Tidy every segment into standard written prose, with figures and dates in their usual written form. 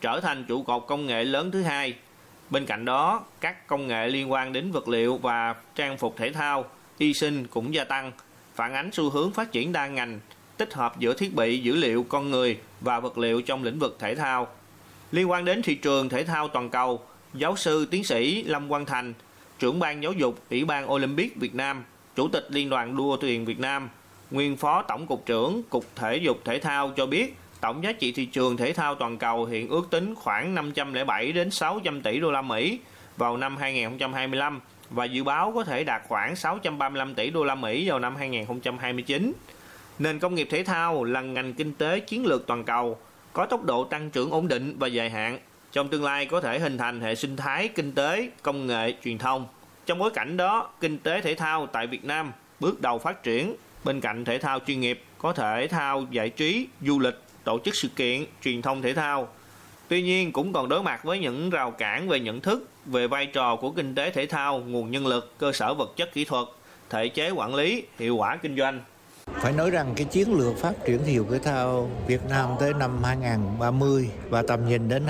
trở thành trụ cột công nghệ lớn thứ hai. Bên cạnh đó, các công nghệ liên quan đến vật liệu và trang phục thể thao, y sinh cũng gia tăng, phản ánh xu hướng phát triển đa ngành, tích hợp giữa thiết bị dữ liệu con người và vật liệu trong lĩnh vực thể thao. Liên quan đến thị trường thể thao toàn cầu, giáo sư tiến sĩ Lâm Quang Thành, trưởng ban giáo dục Ủy ban Olympic Việt Nam, Chủ tịch Liên đoàn đua thuyền Việt Nam, nguyên phó tổng cục trưởng Cục Thể dục Thể thao cho biết, tổng giá trị thị trường thể thao toàn cầu hiện ước tính khoảng 507 đến 600 tỷ đô la Mỹ vào năm 2025 và dự báo có thể đạt khoảng 635 tỷ đô la Mỹ vào năm 2029. Nền công nghiệp thể thao là ngành kinh tế chiến lược toàn cầu, có tốc độ tăng trưởng ổn định và dài hạn. Trong tương lai có thể hình thành hệ sinh thái kinh tế, công nghệ, truyền thông. Trong bối cảnh đó, kinh tế thể thao tại Việt Nam bước đầu phát triển. Bên cạnh thể thao chuyên nghiệp, có thể thao giải trí, du lịch, tổ chức sự kiện, truyền thông thể thao. Tuy nhiên cũng còn đối mặt với những rào cản về nhận thức, về vai trò của kinh tế thể thao, nguồn nhân lực, cơ sở vật chất kỹ thuật, thể chế quản lý, hiệu quả kinh doanh. Phải nói rằng cái chiến lược phát triển thể dục thể thao Việt Nam tới năm 2030 và tầm nhìn đến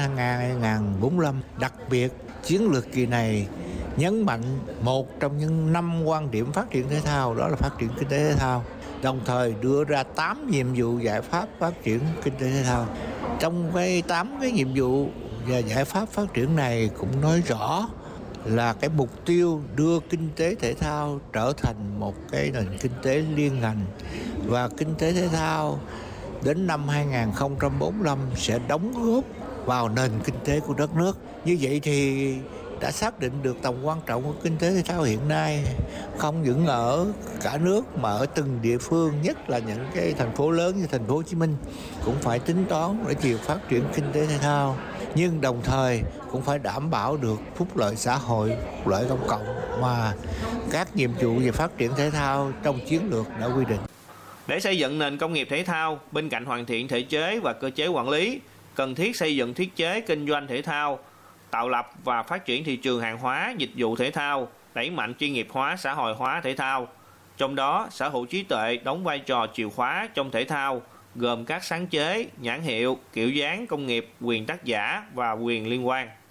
2045, đặc biệt chiến lược kỳ này nhấn mạnh một trong những 5 quan điểm phát triển thể thao, đó là phát triển kinh tế thể thao, đồng thời đưa ra 8 nhiệm vụ giải pháp phát triển kinh tế thể thao. Trong 8 cái nhiệm vụ và giải pháp phát triển này cũng nói rõ là cái mục tiêu đưa kinh tế thể thao trở thành một cái nền kinh tế liên ngành, và kinh tế thể thao đến năm 2045 sẽ đóng góp vào nền kinh tế của đất nước. Như vậy thì đã xác định được tầm quan trọng của kinh tế thể thao hiện nay, không những ở cả nước mà ở từng địa phương, nhất là những cái thành phố lớn như thành phố Hồ Chí Minh cũng phải tính toán để chiều phát triển kinh tế thể thao, nhưng đồng thời cũng phải đảm bảo được phúc lợi xã hội, phúc lợi công cộng mà các nhiệm vụ về phát triển thể thao trong chiến lược đã quy định. Để xây dựng nền công nghiệp thể thao, bên cạnh hoàn thiện thể chế và cơ chế quản lý, cần thiết xây dựng thiết chế kinh doanh thể thao, tạo lập và phát triển thị trường hàng hóa, dịch vụ thể thao, đẩy mạnh chuyên nghiệp hóa, xã hội hóa thể thao. Trong đó, sở hữu trí tuệ đóng vai trò chìa khóa trong thể thao, gồm các sáng chế, nhãn hiệu, kiểu dáng công nghiệp, quyền tác giả và quyền liên quan.